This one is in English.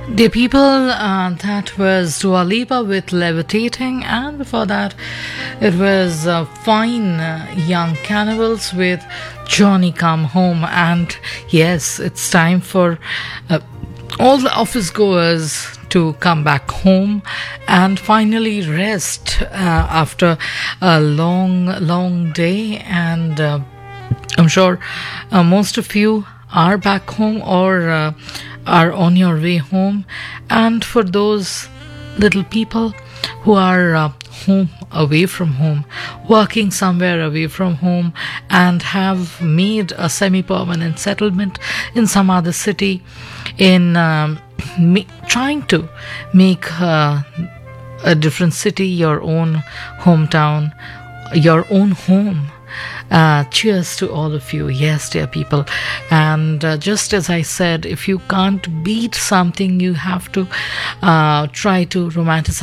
Dear people, that was Dua Lipa with Levitating, and before that, it was Fine Young Cannibals with Johnny Come Home. And yes, it's time for all the office goers to come back home and finally rest after a long day. And I'm sure most of you are back home or are on your way home. And for those little people who are home, away from home, working somewhere away from home, and have made a semi-permanent settlement in some other city, in trying to make a different city your own hometown, your own home. Cheers to all of you. Yes, dear people. And just as I said, if you can't beat something, you have to try to romanticize